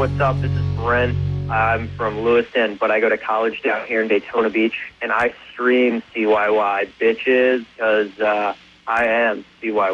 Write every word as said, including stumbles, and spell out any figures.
what's up? This is Brent. I'm from Lewiston, but I go to college down here in Daytona Beach, and I stream C Y Y bitches because uh, I am C Y Y.